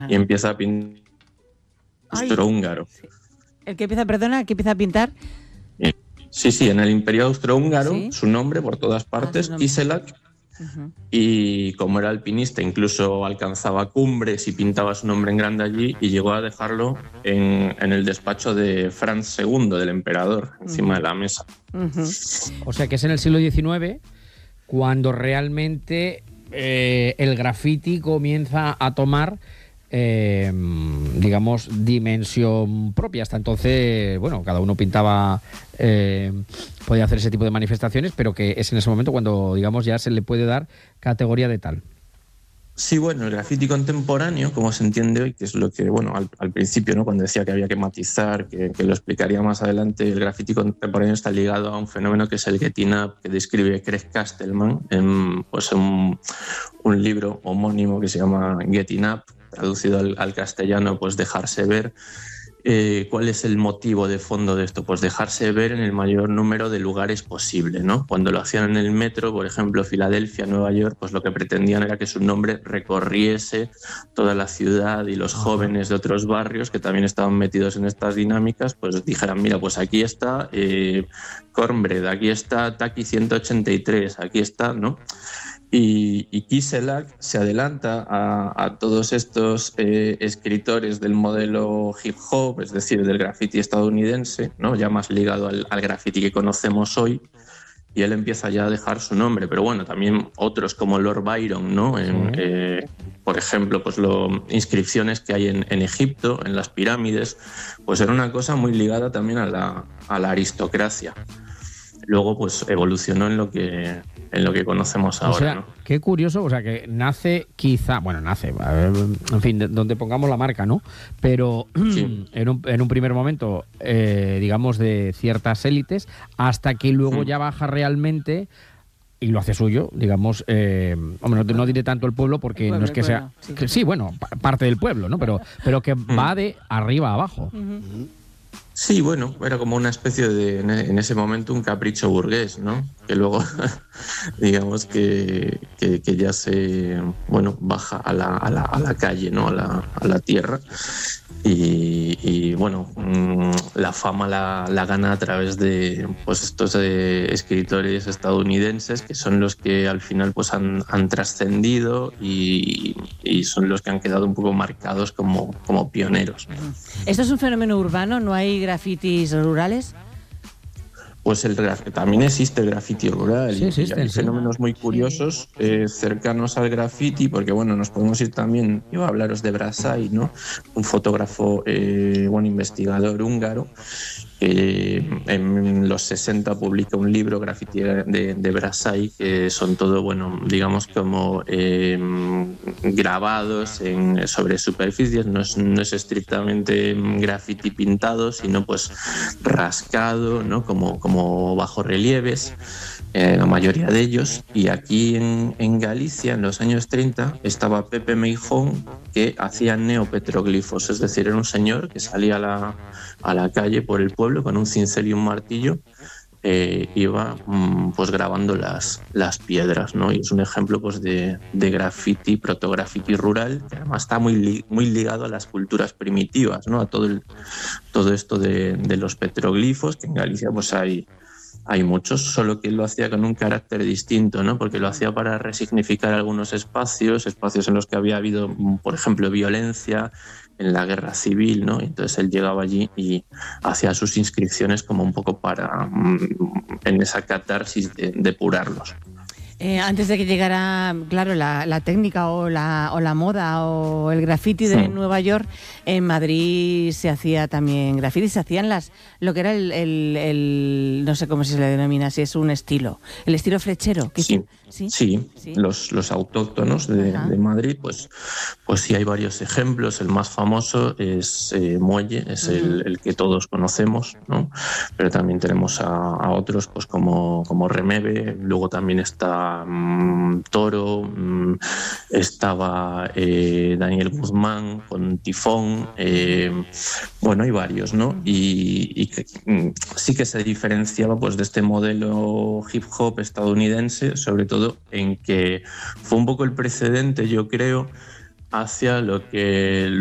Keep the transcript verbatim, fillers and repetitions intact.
y empieza a pintar austrohúngaro. Sí. ¿El que empieza, perdona, el que empieza a pintar? Sí, sí, en el Imperio Austrohúngaro, ¿sí? Su nombre por todas partes, ah, Kiselak, uh-huh. Y como era alpinista, incluso alcanzaba cumbres y pintaba su nombre en grande allí y llegó a dejarlo en, en el despacho de Franz segundo, del emperador, encima uh-huh. de la mesa. Uh-huh. O sea que es en el siglo diecinueve cuando realmente eh, el graffiti comienza a tomar Eh, digamos, dimensión propia. Hasta entonces, bueno, cada uno pintaba, eh, podía hacer ese tipo de manifestaciones, pero que es en ese momento cuando, digamos, ya se le puede dar categoría de tal. Sí, bueno, el graffiti contemporáneo, como se entiende hoy, que es lo que, bueno, al, al principio, ¿no? Cuando decía que había que matizar, que, que lo explicaría más adelante, el graffiti contemporáneo está ligado a un fenómeno que es el Getting Up, que describe Craig Castelman en, pues, un, un libro homónimo que se llama Getting Up, traducido al, al castellano, pues dejarse ver. Eh, ¿Cuál es el motivo de fondo de esto? Pues dejarse ver en el mayor número de lugares posible, ¿no? Cuando lo hacían en el metro, por ejemplo, Filadelfia, Nueva York, pues lo que pretendían era que su nombre recorriese toda la ciudad y los jóvenes de otros barrios que también estaban metidos en estas dinámicas, pues dijeran, mira, pues aquí está eh, Cornbread, aquí está Taki ciento ochenta y tres, aquí está, ¿no? Y, y Kiselak se adelanta a, a todos estos eh, escritores del modelo hip hop, es decir, del graffiti estadounidense, ¿no? Ya más ligado al, al graffiti que conocemos hoy, y él empieza ya a dejar su nombre. Pero bueno, también otros como Lord Byron, ¿no? En, eh, por ejemplo, pues lo, inscripciones que hay en, en Egipto, en las pirámides, pues era una cosa muy ligada también a la, a la aristocracia. Luego pues evolucionó en lo que en lo que conocemos ahora. O sea, ¿no? Qué curioso, o sea, que nace quizá, bueno, nace, en fin, de, donde pongamos la marca, ¿no? Pero sí. en, un, en un primer momento, eh, digamos, de ciertas élites, hasta que luego sí. ya baja realmente y lo hace suyo, digamos, eh, hombre, no, no diré tanto el pueblo porque el pueblo, no es que sea... Sí. Que, sí, bueno, parte del pueblo, ¿no? Pero, pero que mm. va de arriba a abajo. Uh-huh. Sí, bueno, era como una especie de, en ese momento, un capricho burgués, ¿no? Que luego, digamos que, que, que ya se, bueno, baja a la, a la, a la calle, ¿no? A la, a la tierra. Y, y bueno, la fama la, la gana a través de pues estos eh, escritores estadounidenses que son los que al final pues han, han trascendido y, y son los que han quedado un poco marcados como, como pioneros. ¿Esto es un fenómeno urbano? ¿No hay grafitis rurales? Pues el, también existe el graffiti rural sí, y, y hay fenómenos muy curiosos sí. eh, cercanos al graffiti, porque bueno, nos podemos ir también, iba a hablaros de Brassai, ¿no? Un fotógrafo, eh, bueno, investigador húngaro, que eh, en los sesenta publica un libro, Graffiti de, de Brassai, que son todo, bueno, digamos como eh, grabados en, sobre superficies, no es, no es estrictamente graffiti pintado, sino pues rascado, ¿no? Como, como bajo relieves, eh, la mayoría de ellos. Y aquí en, en Galicia, en los años treinta, estaba Pepe Meijón, que hacía neopetroglifos, es decir, era un señor que salía a la, a la calle por el pueblo con un cincel y un martillo, eh, iba mmm, pues grabando las, las piedras, ¿no? Y es un ejemplo pues de, de graffiti, protograffiti rural, que además está muy, li, muy ligado a las culturas primitivas, ¿no? A todo, el, todo esto de, de los petroglifos, que en Galicia pues hay Hay muchos, solo que él lo hacía con un carácter distinto, ¿no? Porque lo hacía para resignificar algunos espacios, espacios en los que había habido, por ejemplo, violencia en la guerra civil, ¿no? Entonces él llegaba allí y hacía sus inscripciones como un poco para, en esa catarsis, de depurarlos. Eh, antes de que llegara, claro, la, la técnica o la, o la moda o el graffiti de sí. Nueva York, en Madrid se hacía también graffiti, se hacían las, lo que era el, el, el no sé cómo se le denomina, si es un estilo, el estilo flechero. Que sí, sí, sí, sí. Los, los autóctonos de, de Madrid, pues, pues sí hay varios ejemplos. El más famoso es eh, Muelle, es uh-huh. el, el que todos conocemos, ¿no? Pero también tenemos a, a otros, pues como, como Remebe, luego también está Toro, estaba eh, Daniel Guzmán con Tifón, eh, bueno, hay varios, ¿no? Y, y que, sí que se diferenciaba pues de este modelo hip hop estadounidense, sobre todo en que fue un poco el precedente, yo creo, hacia lo que